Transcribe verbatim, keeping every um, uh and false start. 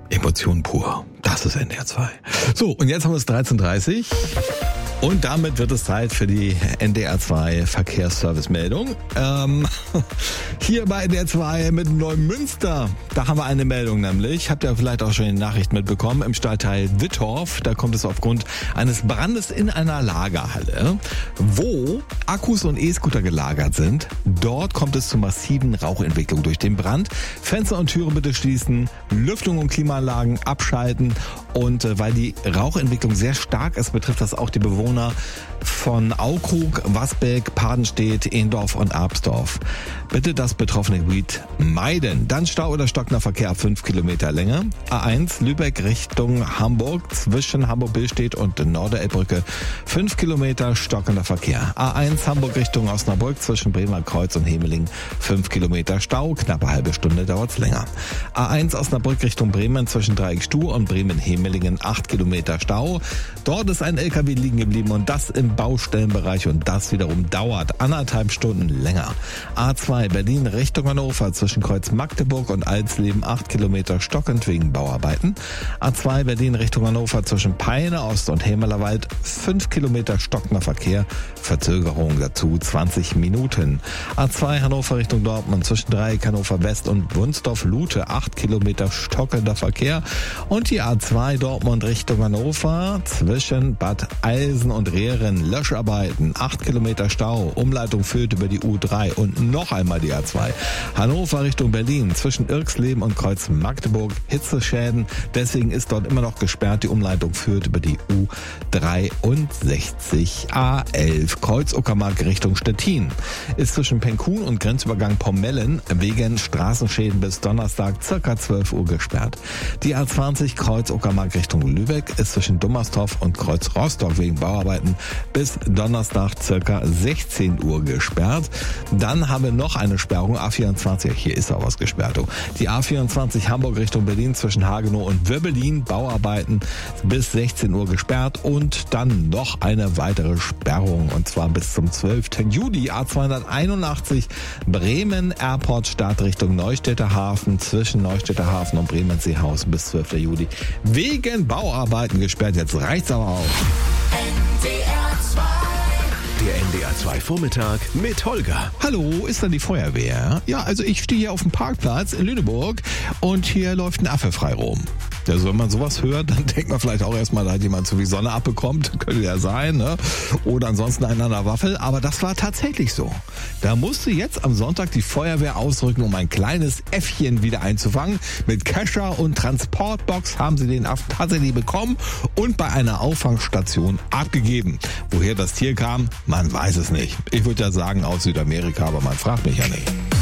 Emotion pur. Das ist N D R zwei. So, und jetzt haben wir es dreizehn Uhr dreißig. Und damit wird es Zeit für die N D R zwei Verkehrsservice-Meldung. Ähm, hier bei N D R zwei mit Neumünster, da haben wir eine Meldung nämlich. Habt ihr vielleicht auch schon die Nachricht mitbekommen. Im Stadtteil Wittorf, da kommt es aufgrund eines Brandes in einer Lagerhalle, wo Akkus und E-Scooter gelagert sind. Dort kommt es zu massiven Rauchentwicklungen durch den Brand. Fenster und Türen bitte schließen, Lüftung und Klimaanlagen abschalten. Und äh, weil die Rauchentwicklung sehr stark ist, betrifft das auch die Bewohner von Aukrug, Wasbeck, Padenstedt, Ehndorf und Absdorf. Bitte das betroffene Gebiet meiden. Dann Stau oder stockender Verkehr ab fünf Kilometer Länge. A eins Lübeck Richtung Hamburg zwischen Hamburg-Billstedt und Norderelbbrücke fünf Kilometer stockender Verkehr. A eins Hamburg Richtung Osnabrück zwischen Bremer Kreuz und Hemeling fünf Kilometer Stau. Knappe halbe Stunde dauert's länger. A eins Osnabrück Richtung Bremen zwischen Dreieckstuhl und Bremen-Hemelingen acht Kilometer Stau. Dort ist ein L K W liegen geblieben und das im Baustellenbereich und das wiederum dauert anderthalb Stunden länger. A zwei Berlin Richtung Hannover zwischen Kreuz Magdeburg und Alsleben acht Kilometer stockend wegen Bauarbeiten. A zwei Berlin Richtung Hannover zwischen Peine Ost und Hämerlerwald fünf Kilometer stockender Verkehr, Verzögerung dazu zwanzig Minuten. A zwei Hannover Richtung Dortmund zwischen Dreieck Hannover West und Wunsdorf-Lute acht Kilometer stockender Verkehr und die A zwei Dortmund Richtung Hannover zwischen Bad Eilsen und Rehren Löscharbeiten, acht Kilometer Stau, Umleitung führt über die U drei und noch einmal die A zwei. Hannover Richtung Berlin zwischen Irksleben und Kreuz Magdeburg, Hitzeschäden, deswegen ist dort immer noch gesperrt, die Umleitung führt über die U dreiundsechzig. A elf Kreuz Uckermark Richtung Stettin ist zwischen Penkun und Grenzübergang Pomellen wegen Straßenschäden bis Donnerstag circa zwölf Uhr gesperrt. Die A zwanzig Kreuz Uckermark Richtung Lübeck ist zwischen Dummerstorf und Kreuz Rostock wegen Bauarbeiten bis Donnerstag circa sechzehn Uhr gesperrt. Dann haben wir noch eine Sperrung, A vierundzwanzig, hier ist auch was gesperrt. Die A vierundzwanzig Hamburg Richtung Berlin zwischen Hagenow und Wirbelin, Bauarbeiten bis sechzehn Uhr gesperrt und dann noch eine weitere Sperrung und zwar bis zum zwölften Juli. A zweihunderteinundachtzig Bremen Airport Start Richtung Neustädter Hafen zwischen Neustädter Hafen und Bremen-Seehausen bis zwölften Juli wegen Bauarbeiten gesperrt. Jetzt reicht's aber auch. Der N D R zwei Vormittag mit Holger. Hallo, ist da die Feuerwehr? Ja, also ich stehe hier auf dem Parkplatz in Lüneburg und hier läuft ein Affe frei rum. Also wenn man sowas hört, dann denkt man vielleicht auch erstmal, da hat jemand zu viel Sonne abbekommt. Könnte ja sein, ne? Oder ansonsten einen an der Waffel. Aber das war tatsächlich so. Da musste jetzt am Sonntag die Feuerwehr ausrücken, um ein kleines Äffchen wieder einzufangen. Mit Kescher und Transportbox haben sie den Affen tatsächlich bekommen und bei einer Auffangstation abgegeben. Woher das Tier kam, man weiß es nicht. Ich würde ja sagen aus Südamerika, aber man fragt mich ja nicht.